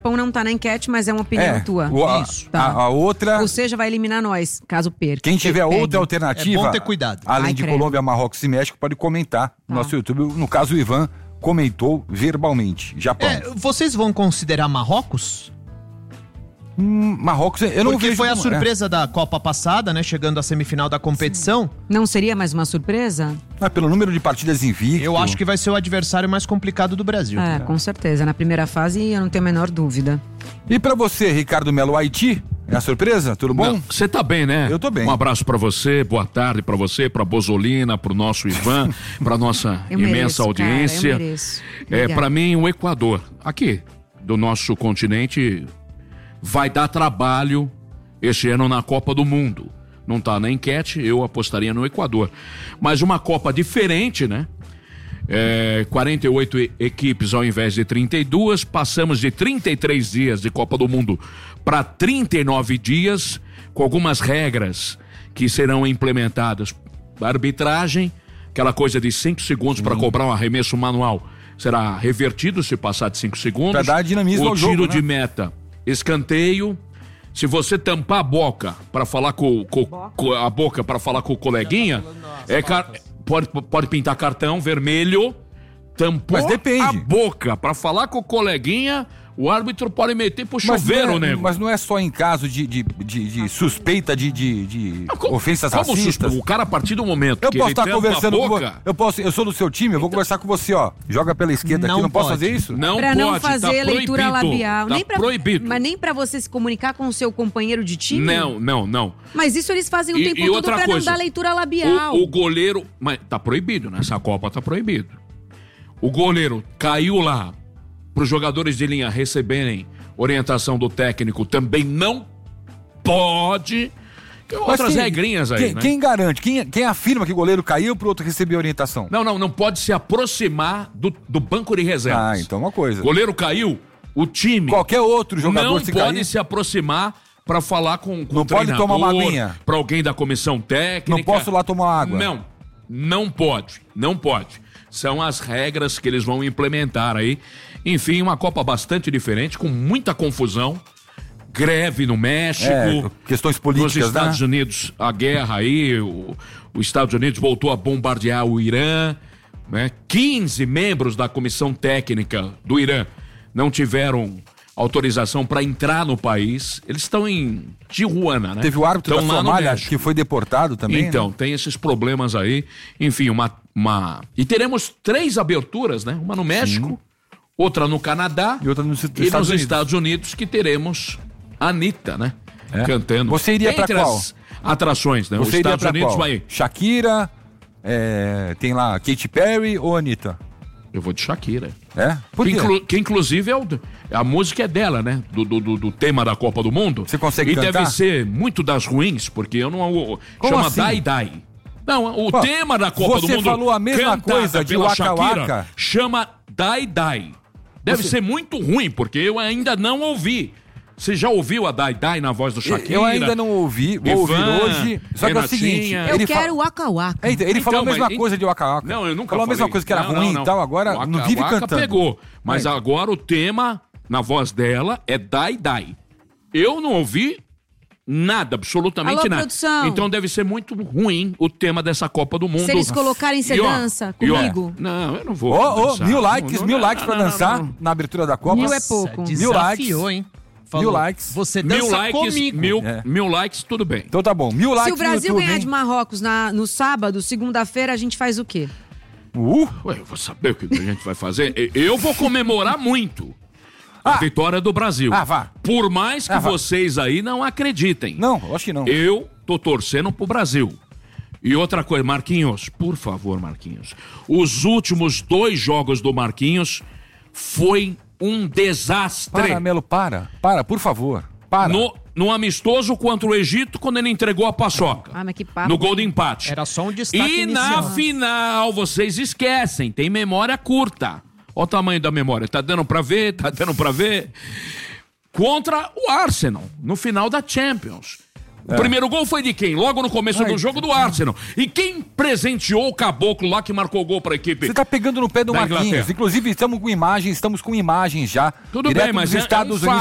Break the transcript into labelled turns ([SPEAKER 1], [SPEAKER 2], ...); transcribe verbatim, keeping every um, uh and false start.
[SPEAKER 1] Japão não tá na enquete, mas é uma opinião
[SPEAKER 2] É,
[SPEAKER 1] tua.
[SPEAKER 2] o- a,
[SPEAKER 1] Isso. Tá.
[SPEAKER 2] a, a outra...
[SPEAKER 1] Ou seja, vai eliminar nós, caso perca.
[SPEAKER 2] Quem tiver
[SPEAKER 1] Pegue.
[SPEAKER 2] outra alternativa...
[SPEAKER 3] É bom ter cuidado.
[SPEAKER 2] Além
[SPEAKER 1] Ai,
[SPEAKER 2] de
[SPEAKER 1] credo.
[SPEAKER 2] Colômbia, Marrocos e México, pode comentar no
[SPEAKER 1] Tá.
[SPEAKER 2] nosso YouTube. No caso, o Ivan comentou verbalmente. Japão.
[SPEAKER 3] É, vocês vão considerar Marrocos?
[SPEAKER 2] Hum, Marrocos, eu não
[SPEAKER 3] Porque
[SPEAKER 2] vejo
[SPEAKER 3] foi a
[SPEAKER 2] como- é.
[SPEAKER 3] surpresa da Copa passada, né? Chegando à semifinal da competição.
[SPEAKER 1] Não seria mais uma surpresa?
[SPEAKER 2] Ah, pelo número de partidas invicto.
[SPEAKER 3] Eu acho que vai ser o adversário mais complicado do Brasil.
[SPEAKER 1] É, com certeza. Na primeira fase, eu não tenho a menor dúvida.
[SPEAKER 2] E pra você, Ricardo Melo, Haiti? É a surpresa? Tudo bom?
[SPEAKER 4] Você tá bem, né?
[SPEAKER 2] Eu tô bem.
[SPEAKER 4] Um abraço pra você, boa tarde pra você, pra Bozolina, pro nosso Ivan, pra nossa
[SPEAKER 1] Eu
[SPEAKER 4] imensa
[SPEAKER 1] mereço,
[SPEAKER 4] audiência.
[SPEAKER 1] cara, eu mereço.
[SPEAKER 4] É,
[SPEAKER 1] Obrigada.
[SPEAKER 4] para mim, o Equador, aqui, do nosso continente, vai dar trabalho este ano na Copa do Mundo. Não tá na enquete, eu apostaria no Equador. Mas uma Copa diferente, né? É, quarenta e oito e- equipes ao invés de trinta e dois, passamos de trinta e três dias de Copa do Mundo para trinta e nove dias, com algumas regras que serão implementadas. A arbitragem, aquela coisa de cinco segundos para cobrar um arremesso manual, será revertido se passar de cinco segundos.
[SPEAKER 2] Pra dar dinamismo
[SPEAKER 4] o
[SPEAKER 2] ao
[SPEAKER 4] tiro
[SPEAKER 2] jogo,
[SPEAKER 4] de
[SPEAKER 2] né?
[SPEAKER 4] meta, escanteio. Se você tampar a boca para falar com, com- com a boca para falar com o coleguinha, é car- pode, pode pintar cartão vermelho. Tampou
[SPEAKER 2] Mas depende.
[SPEAKER 4] a boca para falar com o coleguinha, o árbitro pode meter pro
[SPEAKER 2] Mas não,
[SPEAKER 4] chuveiro,
[SPEAKER 2] é,
[SPEAKER 4] nego.
[SPEAKER 2] mas não é só em caso de, de, de, de suspeita de, de, de
[SPEAKER 4] Ah, como-
[SPEAKER 2] ofensas
[SPEAKER 4] como
[SPEAKER 2] racistas.
[SPEAKER 4] suspe- O cara, a partir do momento
[SPEAKER 2] Eu
[SPEAKER 4] que
[SPEAKER 2] posso
[SPEAKER 4] ele
[SPEAKER 2] estar
[SPEAKER 4] tampa
[SPEAKER 2] conversando
[SPEAKER 4] a
[SPEAKER 2] com
[SPEAKER 4] boca,
[SPEAKER 2] você. Eu, posso, eu sou do seu time, eu vou conversar com você, ó. Joga pela esquerda aqui,
[SPEAKER 3] Não
[SPEAKER 2] não posso
[SPEAKER 3] pode.
[SPEAKER 2] fazer isso?
[SPEAKER 4] não
[SPEAKER 1] Pra
[SPEAKER 4] pode,
[SPEAKER 1] não fazer
[SPEAKER 4] tá
[SPEAKER 1] leitura
[SPEAKER 4] proibido,
[SPEAKER 1] labial.
[SPEAKER 4] Tá
[SPEAKER 1] nem pra,
[SPEAKER 4] proibido.
[SPEAKER 1] Mas nem pra você se comunicar com o seu companheiro de time?
[SPEAKER 4] Não, não, não.
[SPEAKER 1] Mas isso eles fazem o
[SPEAKER 4] E-
[SPEAKER 1] tempo
[SPEAKER 4] e
[SPEAKER 1] todo
[SPEAKER 4] outra
[SPEAKER 1] pra
[SPEAKER 4] coisa,
[SPEAKER 1] não dar leitura labial.
[SPEAKER 4] O, o goleiro. Mas tá proibido, nessa Copa tá proibido. O goleiro caiu lá para os jogadores de linha receberem orientação do técnico, também não pode. Tem
[SPEAKER 2] Mas
[SPEAKER 4] outras
[SPEAKER 2] quem-
[SPEAKER 4] regrinhas aí,
[SPEAKER 2] quem,
[SPEAKER 4] né?
[SPEAKER 2] quem garante? Quem, quem afirma que o goleiro caiu pro outro receber orientação?
[SPEAKER 4] Não, não, não pode se aproximar do, do banco de reservas.
[SPEAKER 2] Ah, então é uma coisa.
[SPEAKER 4] Goleiro caiu, o time
[SPEAKER 2] Qualquer outro jogador
[SPEAKER 4] não
[SPEAKER 2] se
[SPEAKER 4] pode
[SPEAKER 2] cair...
[SPEAKER 4] se aproximar para falar com, com
[SPEAKER 2] Não
[SPEAKER 4] o
[SPEAKER 2] pode
[SPEAKER 4] treinador,
[SPEAKER 2] tomar uma aguinha.
[SPEAKER 4] para alguém da comissão técnica.
[SPEAKER 2] Não posso lá tomar água.
[SPEAKER 4] Não, não pode, não pode. São as regras que eles vão implementar aí. Enfim, uma Copa bastante diferente, com muita confusão. Greve no México.
[SPEAKER 2] É, questões políticas,
[SPEAKER 4] Nos Estados
[SPEAKER 2] né?
[SPEAKER 4] Unidos, a guerra aí. O, os Estados Unidos voltou a bombardear o Irã. Né? quinze membros da comissão técnica do Irã não tiveram autorização para entrar no país. Eles estão em Tijuana, né?
[SPEAKER 2] Teve o árbitro
[SPEAKER 4] Estão
[SPEAKER 2] da
[SPEAKER 4] lá no
[SPEAKER 2] Somália
[SPEAKER 4] México.
[SPEAKER 2] que foi deportado também.
[SPEAKER 4] Então,
[SPEAKER 2] né?
[SPEAKER 4] tem esses problemas aí. Enfim, uma, uma... E teremos três aberturas, né? Uma no México, outra no Canadá
[SPEAKER 2] E outra nos
[SPEAKER 4] e
[SPEAKER 2] Estados
[SPEAKER 4] nos
[SPEAKER 2] Unidos.
[SPEAKER 4] Estados Unidos, que teremos a Anitta, né?
[SPEAKER 2] É?
[SPEAKER 4] Cantando.
[SPEAKER 2] Você iria pra
[SPEAKER 4] Entre
[SPEAKER 2] qual?
[SPEAKER 4] as atrações, né?
[SPEAKER 2] Você
[SPEAKER 4] Os
[SPEAKER 2] iria
[SPEAKER 4] Estados
[SPEAKER 2] pra
[SPEAKER 4] Unidos
[SPEAKER 2] qual?
[SPEAKER 4] vai...
[SPEAKER 2] Shakira, é, tem lá Katy Perry ou Anitta?
[SPEAKER 4] Eu vou de Shakira.
[SPEAKER 2] É? Por
[SPEAKER 4] Que,
[SPEAKER 2] quê?
[SPEAKER 4] inclu- que inclusive é o, a música é dela, né? Do, do, do- do tema da Copa do Mundo.
[SPEAKER 2] Você consegue
[SPEAKER 4] E
[SPEAKER 2] cantar?
[SPEAKER 4] deve ser muito das ruins, porque eu não... o-
[SPEAKER 2] Como
[SPEAKER 4] chama
[SPEAKER 2] assim?
[SPEAKER 4] Dai Dai. Não, o
[SPEAKER 2] Pô,
[SPEAKER 4] tema da Copa do
[SPEAKER 2] você
[SPEAKER 4] Mundo...
[SPEAKER 2] falou a mesma
[SPEAKER 4] cantada
[SPEAKER 2] coisa de
[SPEAKER 4] pela
[SPEAKER 2] Waka
[SPEAKER 4] Shakira,
[SPEAKER 2] Waka.
[SPEAKER 4] chama Dai Dai. Deve
[SPEAKER 2] Você-
[SPEAKER 4] ser muito ruim, porque eu ainda não ouvi. Você já ouviu a Dai Dai na voz do Shakira?
[SPEAKER 2] Eu ainda não ouvi, vou ouvir
[SPEAKER 4] Ivan,
[SPEAKER 2] hoje. Só que é o seguinte,
[SPEAKER 4] Renatinha.
[SPEAKER 1] Eu
[SPEAKER 2] ele
[SPEAKER 1] quero
[SPEAKER 2] fala-
[SPEAKER 1] o Waka Waka.
[SPEAKER 2] É, então, ele falou a
[SPEAKER 4] Então,
[SPEAKER 2] mesma
[SPEAKER 4] mas-
[SPEAKER 2] coisa de Waka Waka.
[SPEAKER 4] Não, eu nunca
[SPEAKER 2] Falou a mesma
[SPEAKER 4] falei.
[SPEAKER 2] coisa que era
[SPEAKER 4] Não,
[SPEAKER 2] ruim
[SPEAKER 4] não, não.
[SPEAKER 2] e tal, agora
[SPEAKER 4] Waka
[SPEAKER 2] não vive
[SPEAKER 4] Waka
[SPEAKER 2] cantando.
[SPEAKER 4] pegou, mas
[SPEAKER 2] Vai.
[SPEAKER 4] agora o tema na voz dela é Dai Dai. Eu não ouvi nada, absolutamente
[SPEAKER 1] Alô,
[SPEAKER 4] nada.
[SPEAKER 1] produção.
[SPEAKER 4] Então deve ser muito ruim o tema dessa Copa do Mundo.
[SPEAKER 1] Se eles colocarem você
[SPEAKER 4] E, ó,
[SPEAKER 1] dança
[SPEAKER 4] e, ó,
[SPEAKER 1] comigo.
[SPEAKER 4] Não, eu não vou.
[SPEAKER 2] Ô, ô,
[SPEAKER 4] dançar.
[SPEAKER 2] mil likes,
[SPEAKER 4] Não,
[SPEAKER 2] mil
[SPEAKER 4] não,
[SPEAKER 2] likes
[SPEAKER 4] não,
[SPEAKER 2] pra
[SPEAKER 4] não,
[SPEAKER 2] dançar
[SPEAKER 4] não, não.
[SPEAKER 2] na abertura da Copa.
[SPEAKER 1] Mil é pouco.
[SPEAKER 2] Mil likes.
[SPEAKER 3] Desafiou, hein?
[SPEAKER 2] Mil likes.
[SPEAKER 3] Você dança
[SPEAKER 4] Mil likes,
[SPEAKER 3] comigo.
[SPEAKER 4] mil,
[SPEAKER 2] É.
[SPEAKER 4] mil likes, tudo bem.
[SPEAKER 2] Então tá bom, mil likes
[SPEAKER 1] Se o Brasil
[SPEAKER 2] no YouTube,
[SPEAKER 1] ganhar
[SPEAKER 2] hein?
[SPEAKER 1] de Marrocos na, no sábado, segunda-feira, a gente faz o quê?
[SPEAKER 2] Uh,
[SPEAKER 4] Ué, eu vou saber o que a gente vai fazer. E- Eu vou comemorar muito a
[SPEAKER 2] Ah.
[SPEAKER 4] vitória do Brasil.
[SPEAKER 2] Ah, vá.
[SPEAKER 4] Por mais que
[SPEAKER 2] Ah, vá.
[SPEAKER 4] vocês aí não acreditem.
[SPEAKER 2] não, eu acho que não.
[SPEAKER 4] Eu tô torcendo pro Brasil. E outra coisa, Marquinhos, por favor, Marquinhos. Os últimos dois jogos do Marquinhos foi um desastre.
[SPEAKER 2] Para, Melo, para. Para, por favor. Para.
[SPEAKER 4] No, no amistoso contra o Egito, quando ele entregou a paçoca.
[SPEAKER 1] Ah, mas que papo.
[SPEAKER 4] No gol de empate.
[SPEAKER 3] Era só um destaque
[SPEAKER 4] E na
[SPEAKER 3] inicial.
[SPEAKER 4] final, vocês esquecem, tem memória curta. Olha o tamanho da memória. Tá dando pra ver? Tá dando pra ver? Contra o Arsenal, no final da Champions. O é. primeiro gol foi de quem? Logo no começo Ai, do jogo do Arsenal. E quem presenteou o caboclo lá que marcou o gol para a equipe?
[SPEAKER 2] Você tá pegando no pé do Marquinhos. Inclusive, estamos com imagens, estamos com imagens já.
[SPEAKER 4] Tudo bem, mas
[SPEAKER 2] dos Estados
[SPEAKER 4] é, é um
[SPEAKER 2] Unidos.